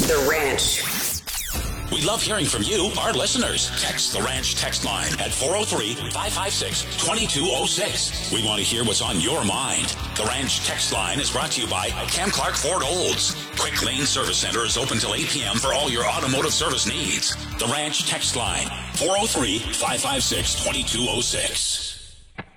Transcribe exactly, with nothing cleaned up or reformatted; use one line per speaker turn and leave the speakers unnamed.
The Ranch.
We love hearing from you, our listeners. Text the Ranch text line at four oh three, five five six, two two oh six. We want to hear what's on your mind. The Ranch text line is brought to you by Cam Clark Ford Olds. Quick Lane Service Center is open till eight p.m. for all your automotive service needs. The Ranch text line, four oh three, five five six, two two oh six.